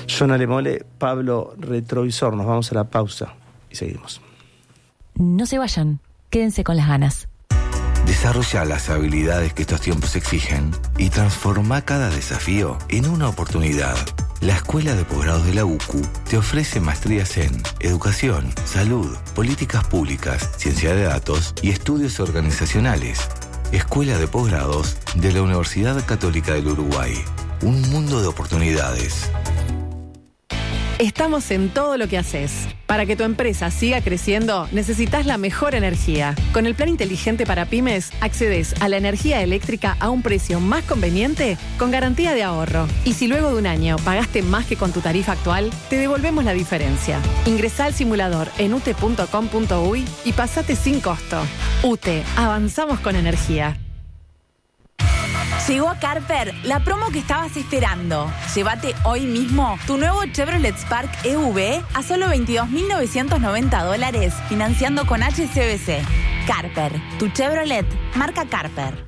Jonah Lemole, Pablo Retrovisor. Nos vamos a la pausa y seguimos. No se vayan, quédense con las ganas. Desarrolla las habilidades que estos tiempos exigen y transforma cada desafío en una oportunidad. La Escuela de Posgrados de la UCU te ofrece maestrías en Educación, Salud, Políticas Públicas, Ciencia de Datos y Estudios Organizacionales. Escuela de Posgrados de la Universidad Católica del Uruguay. Un mundo de oportunidades. Estamos en todo lo que haces. Para que tu empresa siga creciendo, necesitas la mejor energía. Con el plan inteligente para pymes, accedes a la energía eléctrica a un precio más conveniente con garantía de ahorro. Y si luego de un año pagaste más que con tu tarifa actual, te devolvemos la diferencia. Ingresá al simulador en ute.com.uy y pasate sin costo. UTE, avanzamos con energía. Llegó a Carper la promo que estabas esperando. Llévate hoy mismo tu nuevo Chevrolet Spark EV a solo $22.990 financiando con HSBC. Carper, tu Chevrolet, marca Carper.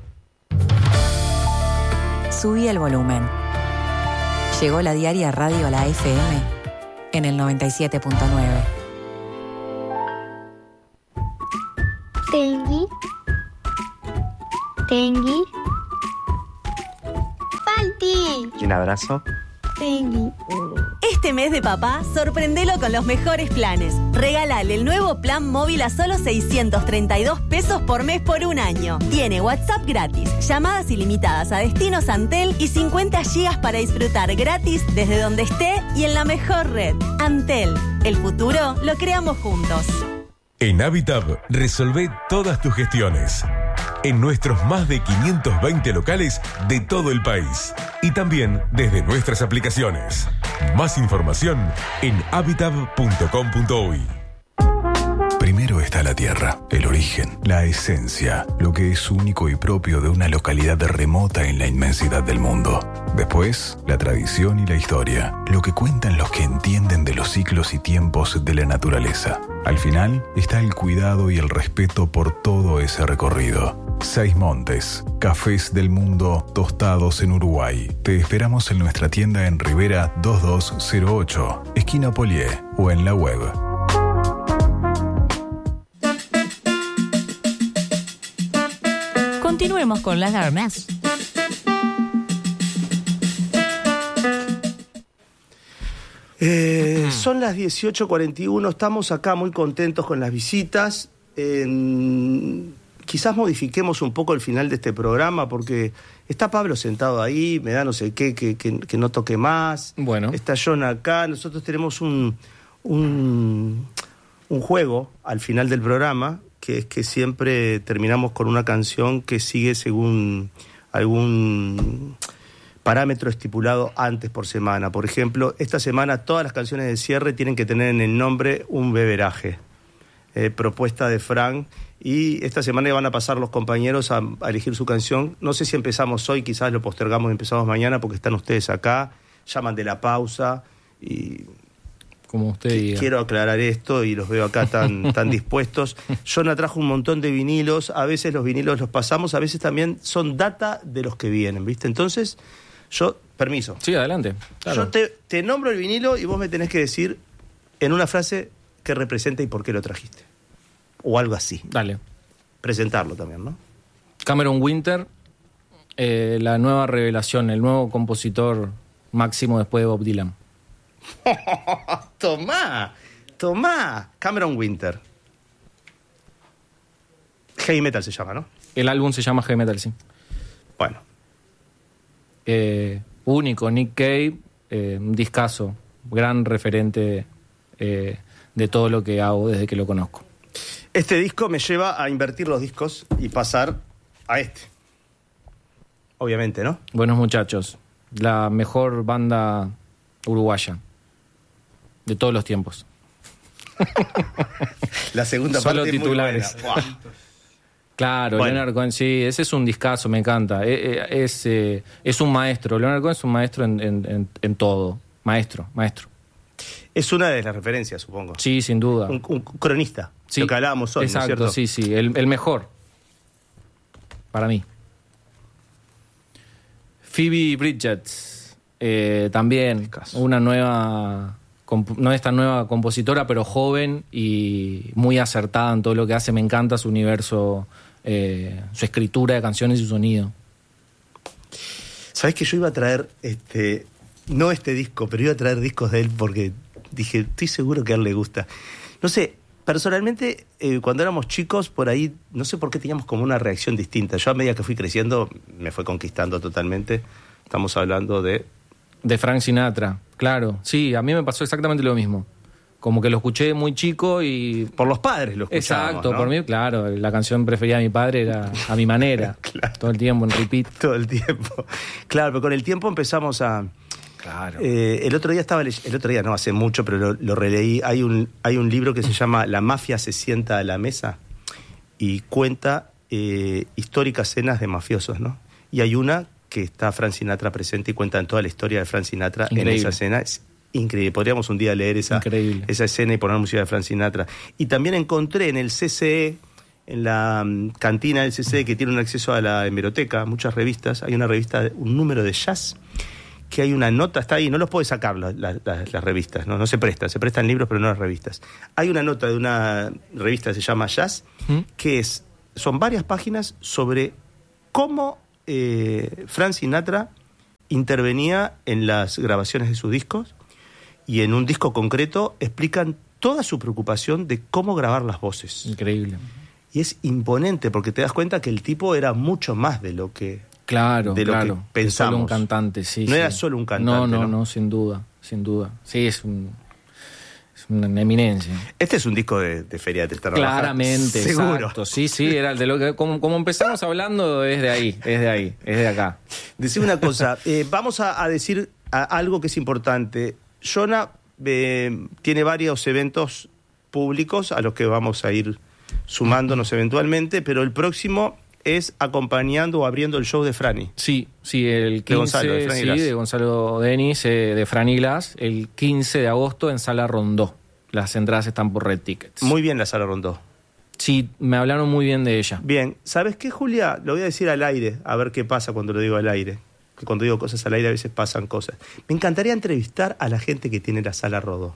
Subí el volumen. Llegó la diaria Radio a la FM en el 97.9. Tengui. Tengui. Falti. Un abrazo. Tengui. Este mes de papá, sorprendelo con los mejores planes. Regálale el nuevo plan móvil a solo 632 pesos por mes por un año. Tiene WhatsApp gratis, llamadas ilimitadas a destinos Antel y 50 gigas para disfrutar gratis desde donde esté y en la mejor red. Antel, el futuro lo creamos juntos. En Habitab, resolvé todas tus gestiones. En nuestros más de 520 locales de todo el país. Y también desde nuestras aplicaciones. Más información en habitab.com.uy. Primero está la tierra, el origen, la esencia, lo que es único y propio de una localidad remota en la inmensidad del mundo. Después, la tradición y la historia, lo que cuentan los que entienden de los ciclos y tiempos de la naturaleza. Al final está el cuidado y el respeto por todo ese recorrido. Seis Montes, cafés del mundo tostados en Uruguay. Te esperamos en nuestra tienda en Rivera 2208, esquina Polié, o en la web. Continuemos con las ganas. Son las 18:41, estamos acá muy contentos con las visitas. Quizás modifiquemos un poco el final de este programa porque está Pablo sentado ahí, me da no sé qué, que no toque más. Bueno. Está John acá, nosotros tenemos un juego al final del programa, que es que siempre terminamos con una canción que sigue según algún parámetro estipulado antes por semana. Por ejemplo, esta semana todas las canciones de cierre tienen que tener en el nombre un beberaje. Propuesta de Frank. Y esta semana van a pasar los compañeros a elegir su canción. No sé si empezamos hoy, quizás lo postergamos y empezamos mañana porque están ustedes acá, llaman de la pausa y... Como usted diga. Quiero aclarar esto y los veo acá tan dispuestos. Jonah trajo un montón de vinilos, a veces los vinilos los pasamos, a veces también son data de los que vienen, ¿viste? Entonces, permiso. Sí, adelante. Claro. Yo te nombro el vinilo y vos me tenés que decir en una frase qué representa y por qué lo trajiste. O algo así. Dale. Presentarlo también, ¿no? Cameron Winter, la nueva revelación, el nuevo compositor máximo después de Bob Dylan. Tomá, Cameron Winter. Heavy Metal se llama, ¿no? El álbum se llama Heavy Metal, sí. Bueno. Único, Nick Cave, un discazo, gran referente de todo lo que hago desde que lo conozco. Este disco me lleva a invertir los discos y pasar a este. Obviamente, ¿no? Buenos Muchachos, la mejor banda uruguaya de todos los tiempos. La segunda Solo parte titulares. Es muy buena. Wow. Claro, bueno. Leonard Cohen, sí, ese es un discazo, me encanta. Es un maestro, Leonard Cohen es un maestro en todo. Maestro. Es una de las referencias, supongo. Sí, sin duda. Un cronista, sí, lo que hablábamos hoy, exacto, ¿no es cierto? Sí, el mejor. Para mí. Phoebe Bridgers, También una nueva, no es tan nueva compositora, pero joven y muy acertada en todo lo que hace. Me encanta su universo, su escritura de canciones y su sonido. ¿Sabés que yo iba a traer, no este disco, pero iba a traer discos de él porque dije, estoy seguro que a él le gusta? No sé, personalmente, cuando éramos chicos, por ahí, no sé por qué teníamos como una reacción distinta. Yo a medida que fui creciendo, me fue conquistando totalmente. Estamos hablando de Frank Sinatra, claro. Sí, a mí me pasó exactamente lo mismo. Como que lo escuché muy chico y... Por los padres lo escuchábamos, exacto, ¿no? Por mí, claro. La canción preferida de mi padre era A Mi Manera. Claro. Todo el tiempo, en repeat. Todo el tiempo. Claro, pero con el tiempo empezamos a... Claro. El otro día no, hace mucho, pero lo releí. Hay un libro que se llama La mafia se sienta a la mesa y cuenta históricas cenas de mafiosos, ¿no? Y hay una que está Frank Sinatra presente y cuentan toda la historia de Frank Sinatra. Increíble. En esa cena. Es increíble. Podríamos un día leer esa escena y poner música de Frank Sinatra. Y también encontré en el CCE, en la cantina del CCE, que tiene un acceso a la hemeroteca, muchas revistas. Hay una revista, un número de jazz, que hay una nota, está ahí, no los puede sacar las revistas, no se prestan libros, pero no las revistas. Hay una nota de una revista que se llama Jazz, que son varias páginas sobre cómo Frank Sinatra intervenía en las grabaciones de sus discos, y en un disco concreto explican toda su preocupación de cómo grabar las voces. Increíble. Y es imponente, porque te das cuenta que el tipo era mucho más de lo que... Claro, de lo que pensamos. Solo un cantante, sí. No era solo un cantante. No, sin duda. Sí, es una eminencia. Este es un disco de Feria de Terra Baja. Claramente, seguro. Exacto. Sí, era de lo que como empezamos hablando es de acá. Decime una cosa, vamos a decir algo que es importante. Jonah tiene varios eventos públicos a los que vamos a ir sumándonos eventualmente, pero el próximo es acompañando o abriendo el show de Franny. Sí, el 15 de Gonzalo Denis, de Franny Glass, el 15 de agosto en Sala Rondó. Las entradas están por Red Tickets. Muy bien la Sala Rondó. Sí, me hablaron muy bien de ella. Bien, ¿sabes qué, Julia? Lo voy a decir al aire, a ver qué pasa cuando lo digo al aire. Que cuando digo cosas al aire a veces pasan cosas. Me encantaría entrevistar a la gente que tiene la Sala Rondó.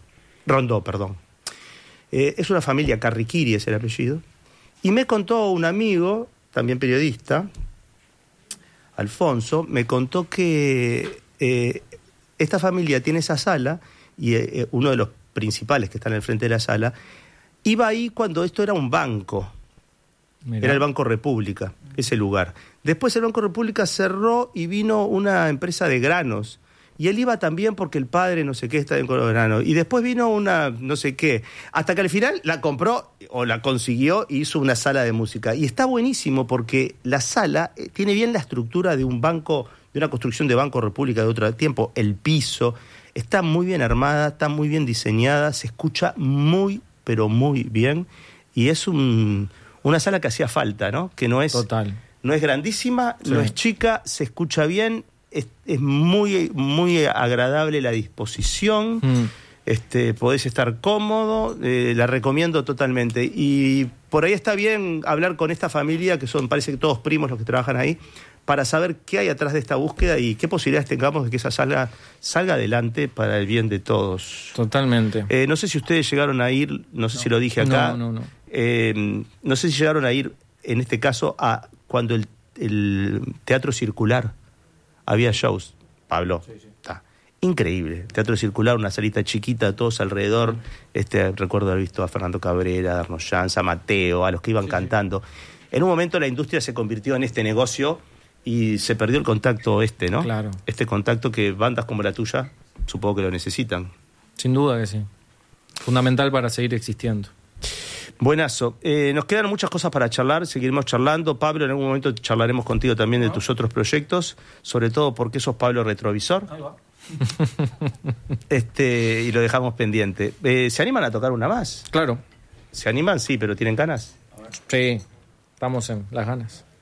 Es una familia, Carriquiri es el apellido. Y me contó un amigo, también periodista, Alfonso, me contó que esta familia tiene esa sala y uno de los principales que están al frente de la sala iba ahí cuando esto era un banco. Mirá. Era el Banco República, ese lugar. Después el Banco República cerró y vino una empresa de granos. Y él iba también porque el padre no sé qué está en los granos. Y después vino una no sé qué. Hasta que al final la compró o la consiguió y hizo una sala de música. Y está buenísimo porque la sala tiene bien la estructura de un banco, de una construcción de Banco República de otro tiempo. El piso está muy bien armada, está muy bien diseñada, se escucha muy, pero muy bien. Y es una sala que hacía falta, ¿no? Que no es... Total. No es grandísima, sí. No es chica, se escucha bien, es muy, muy agradable la disposición, podés estar cómodo, la recomiendo totalmente. Y por ahí está bien hablar con esta familia, que parece que todos primos los que trabajan ahí, para saber qué hay atrás de esta búsqueda y qué posibilidades tengamos de que esa sala salga adelante para el bien de todos. Totalmente. No sé si ustedes llegaron a ir, no sé si lo dije acá. No. No sé si llegaron a ir, en este caso, a cuando el Teatro Circular había shows. Pablo. Sí. Está increíble. Teatro Circular, una salita chiquita, todos alrededor. Recuerdo haber visto a Fernando Cabrera, a Arno Jans, a Mateo, a los que iban cantando. En un momento la industria se convirtió en este negocio y se perdió el contacto ¿no? Claro. Este contacto que bandas como la tuya, supongo que lo necesitan. Sin duda que sí. Fundamental para seguir existiendo. Buenazo. Nos quedan muchas cosas para charlar, seguiremos charlando. Pablo, en algún momento charlaremos contigo también de tus otros proyectos, sobre todo porque sos Pablo Retrovisor. Ahí va. Y lo dejamos pendiente. ¿Se animan a tocar una más? Claro. ¿Se animan? Sí, pero ¿tienen ganas? Sí, estamos en las ganas.